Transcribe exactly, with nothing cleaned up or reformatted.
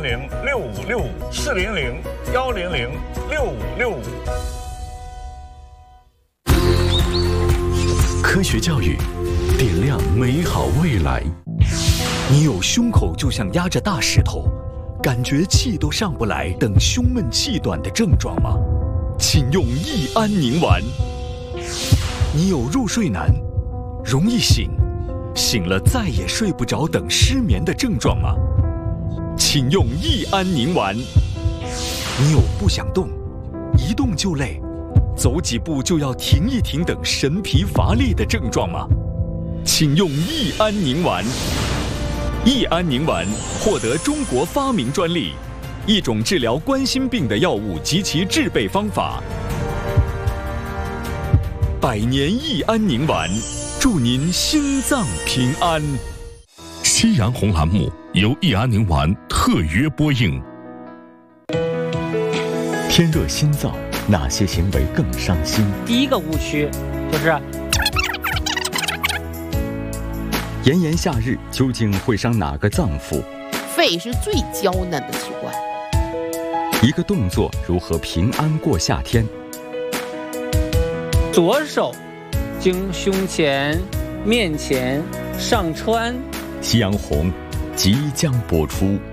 零零六五六五四零零幺零零六五六五。 科学教育，点亮美好未来。你有胸口就像压着大石头，感觉气都上不来等胸闷气短的症状吗？请用益安宁丸。你有入睡难、容易醒、醒了再也睡不着等失眠的症状吗？请用益安宁丸。你有不想动、一动就累、走几步就要停一停等神疲乏力的症状吗？请用益安宁丸。益安宁丸获得中国发明专利，一种治疗冠心病的药物及其制备方法。百年益安宁丸，祝您心脏平安。 夕阳红栏目由益安宁丸特约播映。 天热心燥，哪些行为更伤心？ 第一个误区就是炎炎夏日究竟会伤哪个脏腑？ 肺是最娇嫩的器官。 一个动作如何平安过夏天？ 左手经胸前、面前上穿。 夕阳红即将播出。